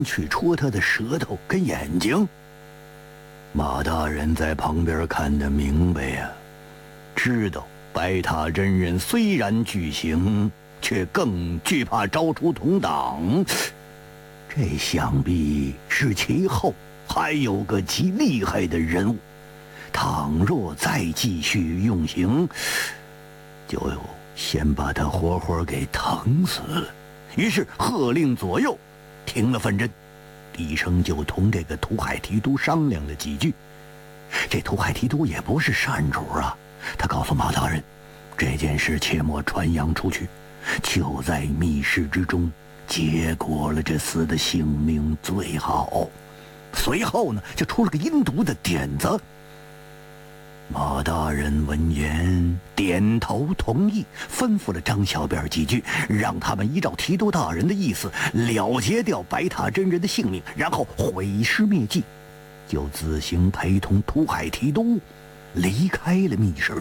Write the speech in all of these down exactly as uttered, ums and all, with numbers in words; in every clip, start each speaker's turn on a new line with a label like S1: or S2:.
S1: 去戳他的舌头跟眼睛。马大人在旁边看得明白呀、啊，知道白塔真人虽然惧行，却更惧怕招出同党。这想必是其后还有个极厉害的人物，倘若再继续用刑，就先把他活活给疼死了。于是喝令左右停了纷争，低声就同这个图海提督商量了几句。这图海提督也不是善主啊，他告诉马大人，这件事切莫传扬出去，就在密室之中结果了这厮的性命最好。随后呢，就出了个阴毒的点子。马大人闻言点头同意，吩咐了张小辫几句，让他们依照提督大人的意思了结掉白塔真人的性命，然后毁尸灭迹，就自行陪同图海提督离开了密室。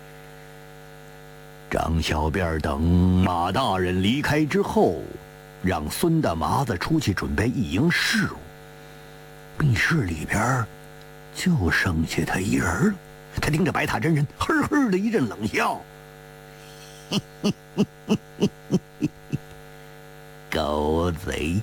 S1: 张小辫等马大人离开之后，让孙大麻子出去准备一营事务。密室里边就剩下他一人了。他盯着白塔真人，呵呵的一阵冷笑：“狗贼！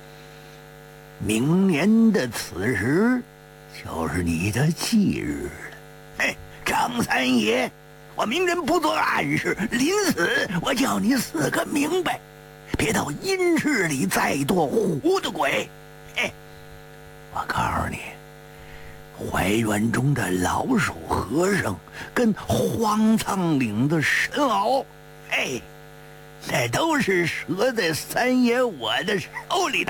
S1: 明年的此时，就是你的忌日了。嘿，张三爷，我明人不做暗事，临死我叫你死个明白，别到阴室里再做糊涂鬼。嘿，我告诉你。”怀院中的老鼠和尚跟荒苍岭的神鳌，嘿，那都是折在三爷我的手里的。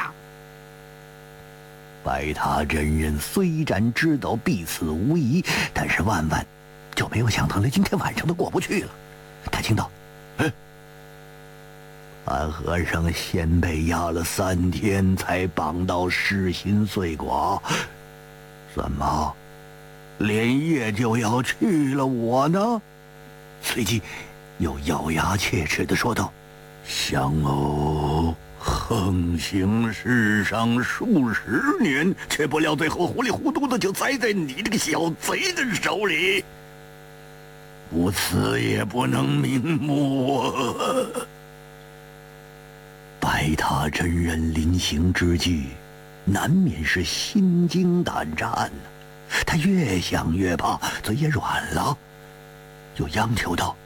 S1: 白塔真人虽然知道必死无疑，但是万万就没有想到了今天晚上都过不去了。他听到，哎，安和尚先被压了三天才绑到失心碎寡，怎么连夜就要去了我呢？随即又咬牙切齿地说道：“相偶横行世上数十年，却不料最后糊里糊涂的就栽在你这个小贼的手里，无此也不能瞑目啊！”白塔真人临行之际，难免是心惊胆战呢、啊。他越想越怕，嘴也软了，就央求道：“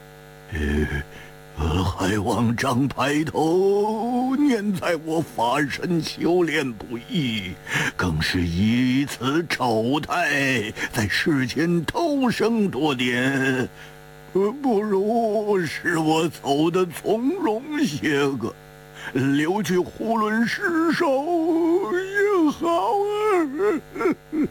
S1: 呃，还望张排头念在我法身修炼不易，更是以此丑态在世间偷生多年，不如使我走得从容些个。”留去囫囵尸首也好啊！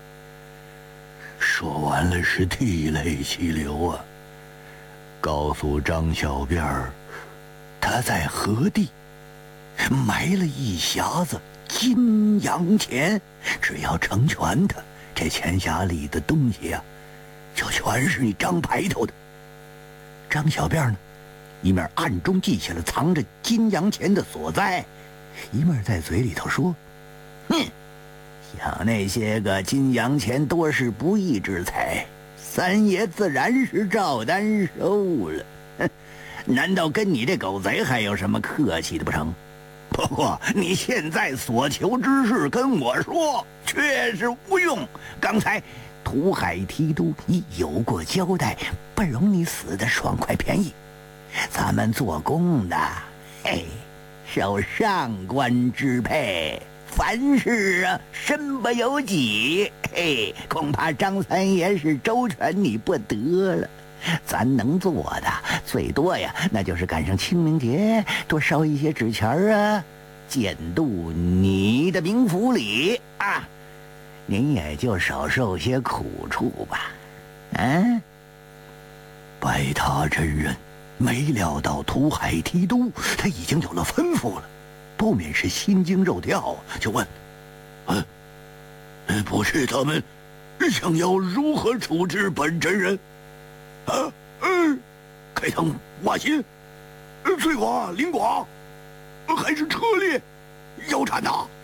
S1: 说完了是涕泪齐流啊，告诉张小辫儿，他在河地埋了一匣子金洋钱，只要成全他，这钱匣里的东西啊，就全是你张排头的。张小辫儿呢，一面暗中记下了藏着金洋钱的所在，一面在嘴里头说：“哼，想那些个金洋钱多是不义之财，三爷自然是照单收了。哼，难道跟你这狗贼还有什么客气的不成？不过你现在所求之事跟我说，确实无用。刚才图海提督已有过交代，不容你死的爽快便宜。咱们做工的，嘿，受上官支配，凡事啊身不由己，嘿，恐怕张三爷是周全你不得了。咱能做的最多呀，那就是赶上清明节多烧一些纸钱啊，监督你的冥府里啊，您也就少受些苦处吧。嗯，白塔真人没料到图海提督他已经有了吩咐了，不免是心惊肉跳，就问：“嗯、呃，不知他们想要如何处置本真人？啊，嗯，开膛挖心，碎剐凌剐，还是车裂腰斩呐？”